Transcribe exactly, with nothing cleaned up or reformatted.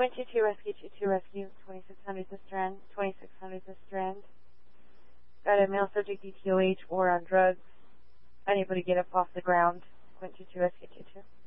Point two two, rescue two two, rescue twenty-six hundred to Strand, twenty-six hundred to Strand. Got a male subject D T O H or on drugs. Unable to get up off the ground. Point two two, rescue two two.